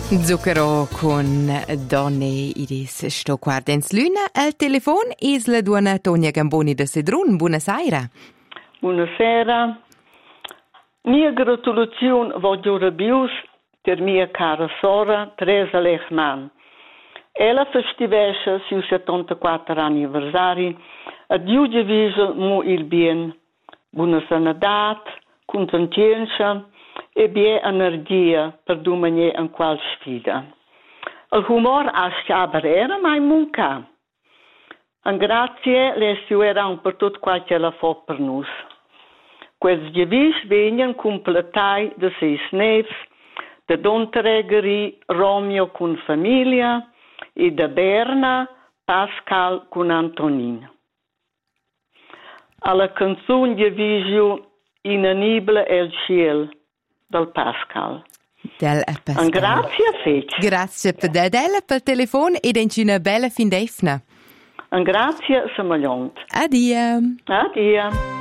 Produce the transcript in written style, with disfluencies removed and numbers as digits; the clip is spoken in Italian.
Zucchero con donne idis sto guardens luna al telefon is la duona Tonia Gamboni de Sedrun. Buonasera. Buonasera. Mia gratulazione voglio rabius per mia cara sora Teresa Lechman. Ella festivesce il 74 anniversari a Dio divisa mu il bien. Buona sanadat, contentienza e bie energia per domani in qual sfida. Il humor a scabarera mai munca. Un grazie le stiueran per tutto quel che la fa per noi. Quels divis venien completai de seis neves, de Don Tregeri Romeo con famiglia e de Berna Pascal con Antonin. Alla canzone divisio Inanibile el ciel del Pascal. Un grazie fece. Grazie per Della per telefono ed una bella fin d'efna. Un grazie samagliont. Addio. Addio.